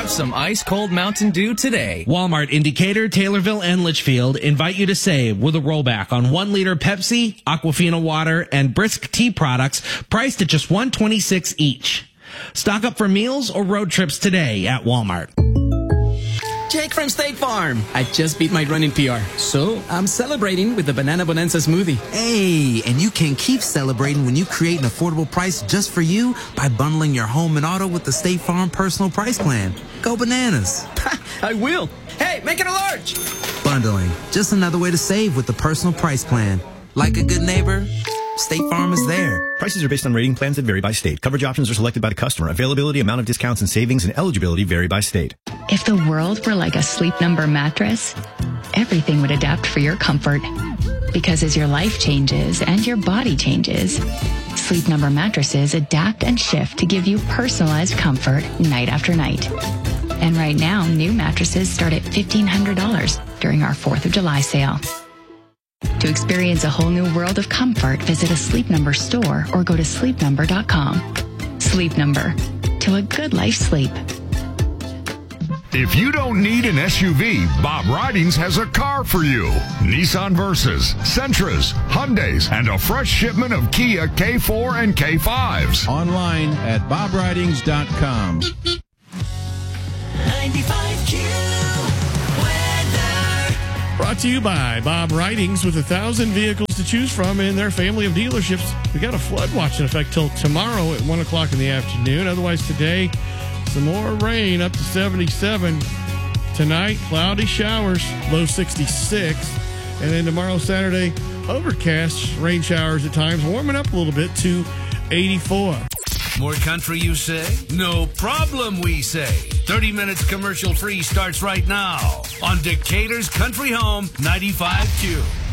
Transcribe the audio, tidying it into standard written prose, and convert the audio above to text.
Have some ice-cold Mountain Dew today. Walmart in Decatur, Taylorville, and Litchfield invite you to save with a rollback on 1 liter Pepsi, Aquafina water, and Brisk tea products priced at just $1.26 each. Stock up for meals or road trips today at Walmart. Jake from State Farm. I just beat my running PR, so I'm celebrating with the Banana Bonanza smoothie. Hey, and you can keep celebrating when you create an affordable price just for you by bundling your home and auto with the State Farm Personal Price Plan. Go bananas. I will. Hey, make it a large. Bundling, just another way to save with the Personal Price Plan. Like a good neighbor, State Farm is there. Prices are based on rating plans that vary by state. Coverage options are selected by the customer. Availability, amount of discounts and savings, and eligibility vary by state. If the world were like a Sleep Number mattress, everything would adapt for your comfort. Because as your life changes and your body changes, Sleep Number mattresses adapt and shift to give you personalized comfort night after night. And right now, new mattresses start at $1,500 during our 4th of July sale. To experience a whole new world of comfort, visit a Sleep Number store or go to sleepnumber.com. Sleep Number. To a good life sleep. If you don't need an SUV, Bob Ridings has a car for you. Nissan Versas, Sentras, Hyundais, and a fresh shipment of Kia K4 and K5s. Online at bobridings.com. 95Q weather. Brought to you by Bob Ridings with 1,000 vehicles to choose from in their family of dealerships. We got a flood watch in effect till tomorrow at 1 o'clock in the afternoon. Otherwise, today, some more rain up to 77. Tonight, cloudy showers, low 66. And then tomorrow, Saturday, overcast, rain showers at times, warming up a little bit to 84. More country, you say? No problem, we say. 30 minutes commercial free starts right now on Decatur's Country Home 95Q.